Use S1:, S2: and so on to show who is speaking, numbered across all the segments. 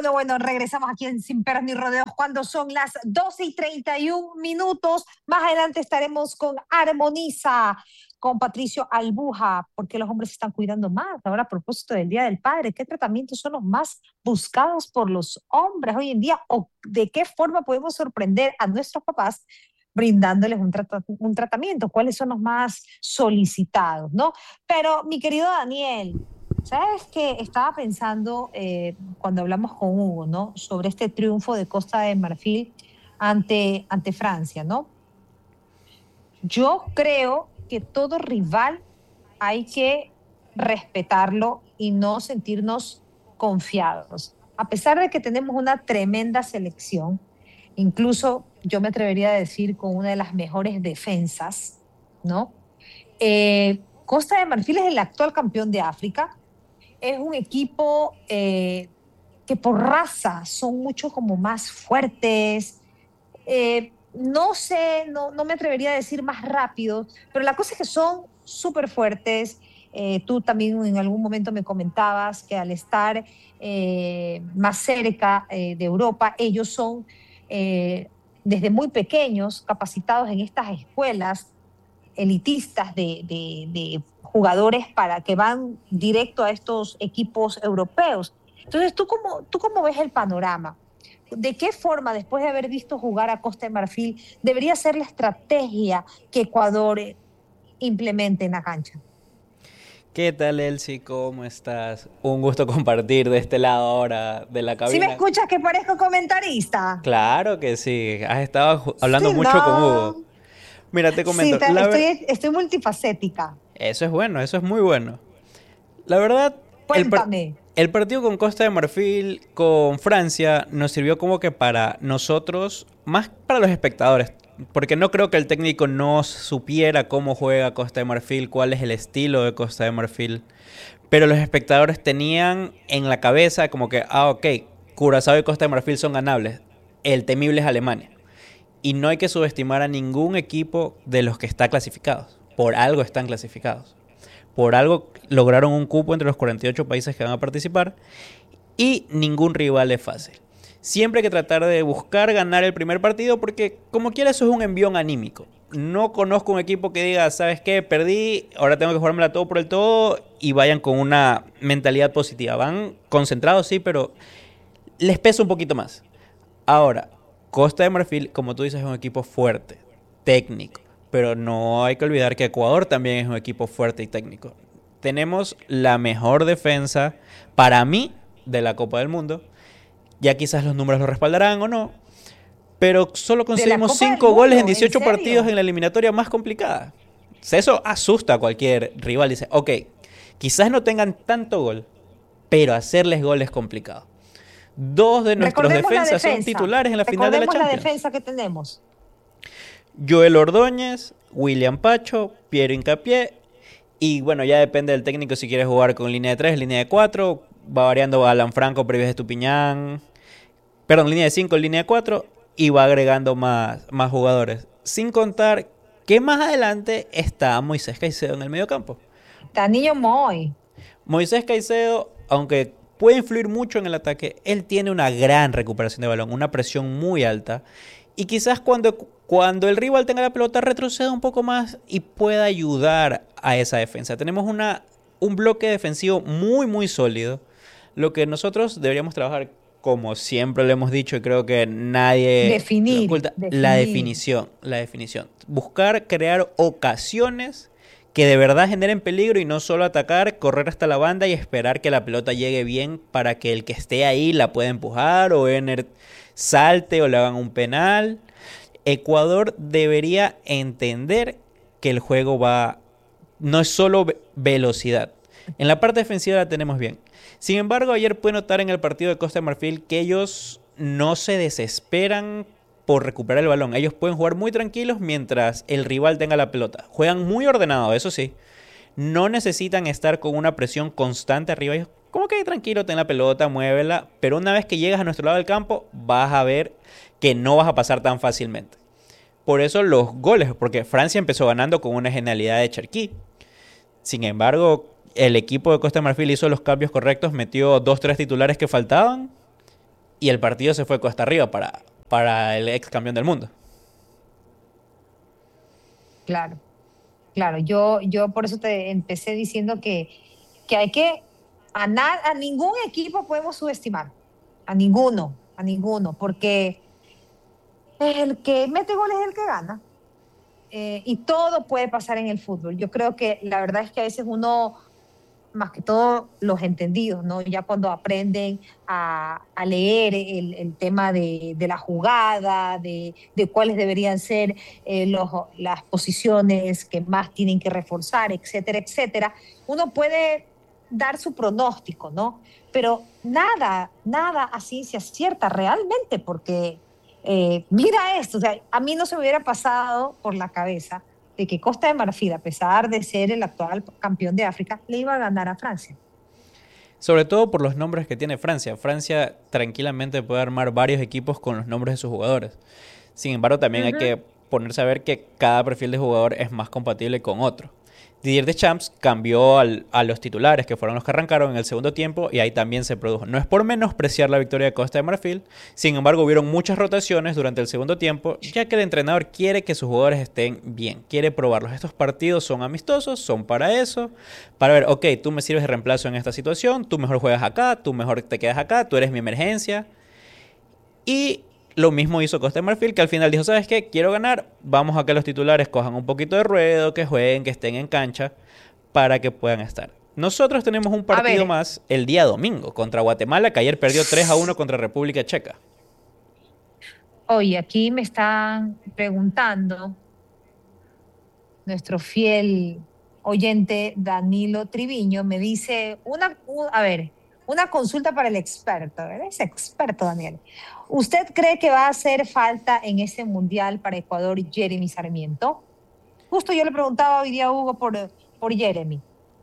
S1: Bueno, regresamos aquí en Sin Peros ni Rodeos cuando son las 12:31. Más adelante estaremos con Armoniza, con Patricio Albuja, porque los hombres se están cuidando más. Ahora, a propósito del Día del Padre, ¿qué tratamientos son los más buscados por los hombres hoy en día? ¿O de qué forma podemos sorprender a nuestros papás brindándoles un tratamiento? ¿Cuáles son los más solicitados, no? Pero, mi querido Daniel, ¿sabes qué? Estaba pensando cuando hablamos con Hugo, ¿no? Sobre este triunfo de Costa de Marfil ante Francia, ¿no? Yo creo que todo rival hay que respetarlo y no sentirnos confiados. A pesar de que tenemos una tremenda selección, incluso yo me atrevería a decir con una de las mejores defensas, ¿no? Costa de Marfil es el actual campeón de África, es un equipo que por raza son mucho como más fuertes. No sé, no me atrevería a decir más rápido, pero la cosa es que son súper fuertes. Tú también en algún momento me comentabas que al estar más cerca de Europa, ellos son desde muy pequeños capacitados en estas escuelas elitistas de jugadores para que van directo a estos equipos europeos. Entonces, ¿tú cómo ves el panorama? ¿De qué forma, después de haber visto jugar a Costa de Marfil, debería ser la estrategia que Ecuador implemente en la cancha?
S2: ¿Qué tal, Elsie? ¿Cómo estás? Un gusto compartir de este lado ahora de la
S1: Si me
S2: cabina.
S1: escuchas que parezco comentarista.
S2: Claro que sí, has estado hablando
S1: Sí,
S2: mucho con Hugo.
S1: no.
S2: Mira, te
S1: Sí,
S2: comento, la verdad,
S1: estoy multifacética.
S2: eso es bueno, eso es muy bueno. La verdad,
S1: Cuéntame.
S2: el partido con Costa de Marfil, con Francia, nos sirvió como que para nosotros, más para los espectadores, porque no creo que el técnico no supiera cómo juega Costa de Marfil, cuál es el estilo de Costa de Marfil. Pero los espectadores tenían en la cabeza como que, ok, Curazao y Costa de Marfil son ganables. El temible es Alemania. Y no hay que subestimar a ningún equipo de los que está clasificados. Por algo están clasificados. Por algo lograron un cupo entre los 48 países que van a participar. Y ningún rival es fácil. Siempre hay que tratar de buscar ganar el primer partido porque como quiera eso es un envión anímico. No conozco un equipo que diga, ¿sabes qué? Perdí, ahora tengo que jugármela todo por el todo y vayan con una mentalidad positiva. Van concentrados, sí, pero les pesa un poquito más. Ahora, Costa de Marfil, como tú dices, es un equipo fuerte, técnico, pero no hay que olvidar que Ecuador también es un equipo fuerte y técnico. Tenemos la mejor defensa, para mí, de la Copa del Mundo. Ya quizás los números lo respaldarán o no, pero solo
S1: De la
S2: conseguimos
S1: Copa del
S2: 5 goles en
S1: Mundo, ¿en
S2: 18 partidos en
S1: serio?
S2: la eliminatoria más complicada. O sea, eso asusta a cualquier rival. Dice, ok, quizás no tengan tanto gol, pero hacerles gol es complicado. Dos de nuestros
S1: Recordemos la
S2: defensas son
S1: defensa.
S2: titulares en la final de la
S1: Recordemos la
S2: Champions.
S1: defensa que tenemos.
S2: Joel Ordóñez, William Pacho, Piero Hincapié. Y bueno, ya depende del técnico si quiere jugar con línea de 3, línea de 4. Va variando Alan Franco, Previas Estupiñán. Perdón, línea de 5, línea de 4. Y va agregando más jugadores. Sin contar que más adelante está Moisés Caicedo en el medio campo.
S1: Danillo Moy.
S2: Moisés Caicedo, aunque puede influir mucho en el ataque, él tiene una gran recuperación de balón, una presión muy alta. Y quizás cuando el rival tenga la pelota retroceda un poco más y pueda ayudar a esa defensa. Tenemos un bloque defensivo muy, muy sólido. Lo que nosotros deberíamos trabajar, como siempre lo hemos dicho y creo que nadie lo
S1: Definir,
S2: oculta, la
S1: definir.
S2: definición. La definición. Buscar crear ocasiones que de verdad generen peligro y no solo atacar, correr hasta la banda y esperar que la pelota llegue bien para que el que esté ahí la pueda empujar o Ener salte o le hagan un penal. Ecuador debería entender que el juego no es solo velocidad. En la parte defensiva la tenemos bien. Sin embargo, ayer pude notar en el partido de Costa de Marfil que ellos no se desesperan por recuperar el balón. Ellos pueden jugar muy tranquilos mientras el rival tenga la pelota. Juegan muy ordenado, eso sí. No necesitan estar con una presión constante arriba. Ellos, como que tranquilo, ten la pelota, muévela. Pero una vez que llegas a nuestro lado del campo, vas a ver que no vas a pasar tan fácilmente. Por eso los goles, porque Francia empezó ganando con una genialidad de Cherki. Sin embargo, el equipo de Costa de Marfil hizo los cambios correctos, metió dos, tres titulares que faltaban y el partido se fue cuesta arriba para el ex campeón del mundo.
S1: Claro, claro. Yo por eso te empecé diciendo que hay que, a ningún equipo podemos subestimar, a ninguno, porque el que mete goles es el que gana. Y todo puede pasar en el fútbol. Yo creo que la verdad es que a veces uno, más que todo los entendidos, ¿no? Ya cuando aprenden a leer el tema de la jugada, de cuáles deberían ser las posiciones que más tienen que reforzar, etcétera, etcétera, uno puede dar su pronóstico, ¿no? Pero nada, nada a ciencia cierta realmente, porque mira esto, o sea, a mí no se me hubiera pasado por la cabeza de que Costa de Marfil, a pesar de ser el actual campeón de África, le iba a ganar a Francia.
S2: Sobre todo por los nombres que tiene Francia. Francia tranquilamente puede armar varios equipos con los nombres de sus jugadores. Sin embargo, también hay
S1: Ujú.
S2: que ponerse a ver que cada perfil de jugador es más compatible con otro. Didier Deschamps cambió a los titulares, que fueron los que arrancaron en el segundo tiempo, y ahí también se produjo. No es por menospreciar la victoria de Costa de Marfil, sin embargo hubieron muchas rotaciones durante el segundo tiempo, ya que el entrenador quiere que sus jugadores estén bien, quiere probarlos. Estos partidos son amistosos, son para eso, para ver, ok, tú me sirves de reemplazo en esta situación, tú mejor juegas acá, tú mejor te quedas acá, tú eres mi emergencia. Y lo mismo hizo Costa de Marfil, que al final dijo, ¿sabes qué? Quiero ganar, vamos a que los titulares cojan un poquito de ruedo, que jueguen, que estén en cancha, para que puedan estar. Nosotros tenemos un
S1: A
S2: partido
S1: ver,
S2: más el día domingo contra Guatemala, que ayer perdió 3-1 contra República Checa.
S1: oye, aquí me están preguntando nuestro fiel oyente Danilo Triviño, me dice, a ver, una consulta para el experto, ¿verdad? Es experto, Daniel. ¿Usted cree que va a hacer falta en ese mundial para Ecuador Jeremy Sarmiento? Justo yo le preguntaba hoy día a Hugo por Jeremy.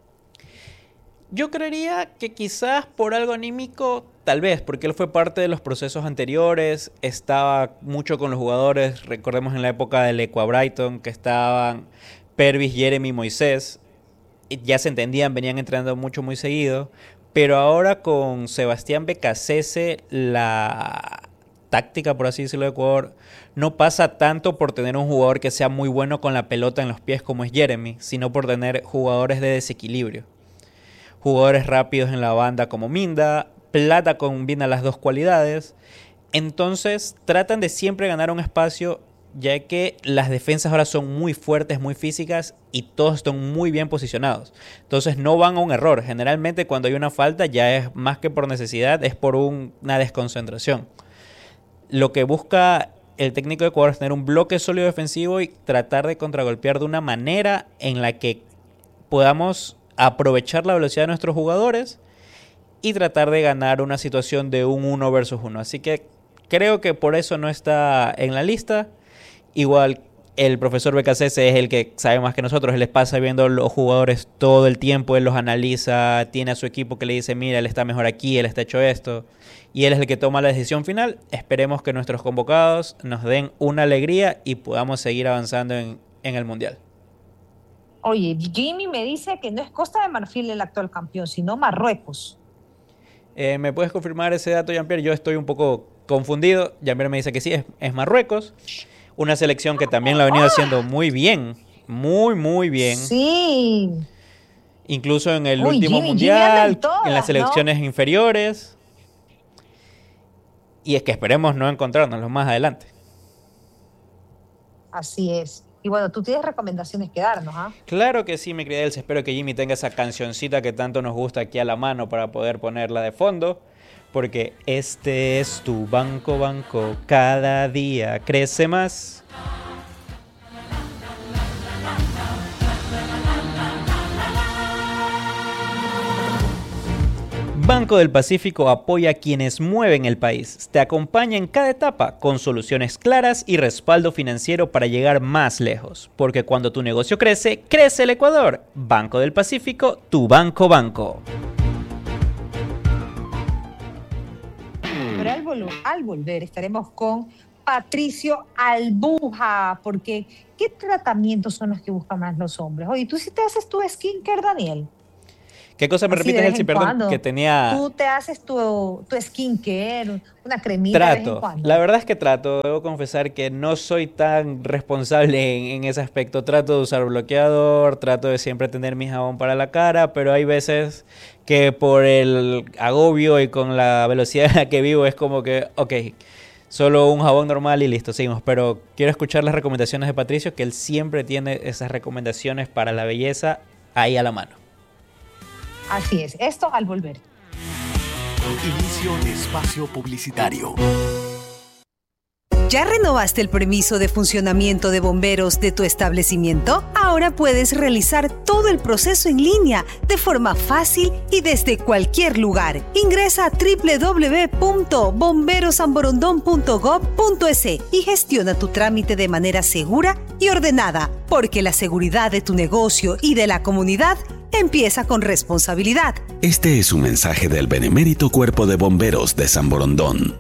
S2: Yo creería que quizás por algo anímico, tal vez, porque él fue parte de los procesos anteriores, estaba mucho con los jugadores, recordemos en la época del Equa Brighton, que estaban Pervis, Jeremy, Moisés, ya se entendían, venían entrenando mucho, muy seguido, pero ahora con Sebastián Becasese, la táctica, por así decirlo, de Ecuador, no pasa tanto por tener un jugador que sea muy bueno con la pelota en los pies como es Jeremy, sino por tener jugadores de desequilibrio. Jugadores rápidos en la banda como Minda, Plata combina las dos cualidades, entonces tratan de siempre ganar un espacio ya que las defensas ahora son muy fuertes, muy físicas y todos están muy bien posicionados. Entonces no van a un error. Generalmente cuando hay una falta ya es más que por necesidad, es por una desconcentración. Lo que busca el técnico de Ecuador es tener un bloque sólido defensivo y tratar de contragolpear de una manera en la que podamos aprovechar la velocidad de nuestros jugadores y tratar de ganar una situación de un 1 versus 1. Así que creo que por eso no está en la lista. Igual el profesor BKC es el que sabe más que nosotros, él les pasa viendo los jugadores todo el tiempo, él los analiza, tiene a su equipo que le dice, mira, él está mejor aquí, él está hecho esto, y él es el que toma la decisión final. Esperemos que nuestros convocados nos den una alegría y podamos seguir avanzando en el Mundial.
S1: Oye, Jimmy me dice que no es Costa de Marfil el actual campeón, sino Marruecos.
S2: ¿Me puedes confirmar ese dato, Jean-Pierre? Yo estoy un poco confundido. Jean-Pierre me dice que sí, es Marruecos. Una selección que también lo ha venido haciendo muy bien. Muy, muy bien.
S1: Sí.
S2: Incluso en el
S1: Uy,
S2: último
S1: Jimmy anda en
S2: mundial, en las
S1: todas, ¿no?
S2: selecciones inferiores. Y es que esperemos no encontrárnoslo más adelante.
S1: Así es. Y bueno, tú tienes recomendaciones que darnos, ¿ah?
S2: Claro que sí, mi querida Elsa. Espero que Jimmy tenga esa cancioncita que tanto nos gusta aquí a la mano para poder ponerla de fondo. Porque este es tu banco, banco. Cada día crece más. Banco del Pacífico apoya a quienes mueven el país. Te acompaña en cada etapa con soluciones claras y respaldo financiero para llegar más lejos. Porque cuando tu negocio crece, crece el Ecuador. Banco del Pacífico, tu banco banco.
S1: Pero al volver estaremos con Patricio Albuja, porque ¿qué tratamientos son los que buscan más los hombres? Oye, ¿tú sí te haces tu skincare, Daniel?
S2: ¿Qué cosa me
S1: Así de
S2: repites,
S1: vez
S2: Elsie?
S1: en
S2: Perdón, que
S1: cuando.
S2: tenía...
S1: Tú te haces tu skincare, una cremita de vez en
S2: Trato. La
S1: cuando.
S2: verdad es que trato. Debo confesar que no soy tan responsable en ese aspecto. Trato de usar bloqueador, trato de siempre tener mi jabón para la cara, pero hay veces que por el agobio y con la velocidad en la que vivo es como que, ok, solo un jabón normal y listo, seguimos. Pero quiero escuchar las recomendaciones de Patricio, que él siempre tiene esas recomendaciones para la belleza ahí a la mano.
S1: Así es, esto al volver.
S3: Inicio de espacio publicitario.
S4: ¿Ya renovaste el permiso de funcionamiento de bomberos de tu establecimiento? Ahora puedes realizar todo el proceso en línea, de forma fácil y desde cualquier lugar. Ingresa a www.bomberosamborondón.gov.es y gestiona tu trámite de manera segura y ordenada, porque la seguridad de tu negocio y de la comunidad empieza con responsabilidad.
S3: Este es un mensaje del Benemérito Cuerpo de Bomberos de San Borondón.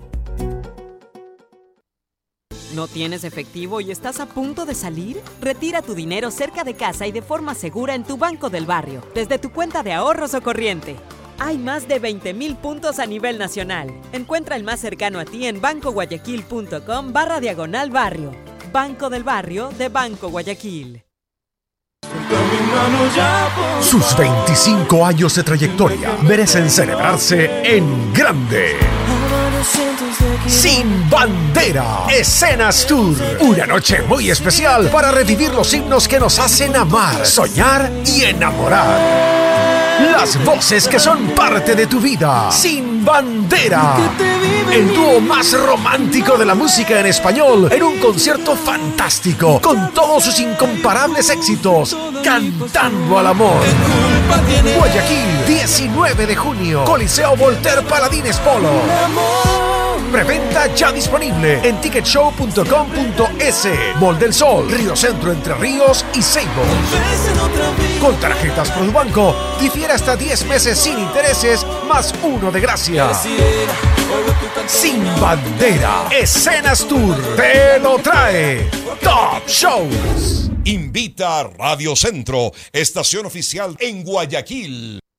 S5: ¿No tienes efectivo y estás a punto de salir? Retira tu dinero cerca de casa y de forma segura en tu Banco del Barrio, desde tu cuenta de ahorros o corriente. Hay más de 20,000 puntos a nivel nacional. Encuentra el más cercano a ti en bancoguayaquil.com/barrio. Banco del Barrio de Banco Guayaquil.
S6: Sus 25 años de trayectoria merecen celebrarse en grande. Sin Bandera, Escenas Tour. Una noche muy especial para revivir los himnos que nos hacen amar, soñar y enamorar. Las voces que son parte de tu vida. Sin Bandera. El dúo más romántico de la música en español en un concierto fantástico con todos sus incomparables éxitos, cantando al amor. Guayaquil, 19 de junio, Coliseo Voltaire Paladines Polo. Preventa ya disponible en ticketshow.com.es. Mall del Sol, Río Centro, Entre Ríos y Seibo. Con tarjetas Produbanco, difiere hasta 10 meses sin intereses, más 1 de gracia. Sin Bandera, Escenas Tour, te lo trae Top Shows.
S7: Invita a Radio Centro, estación oficial en Guayaquil.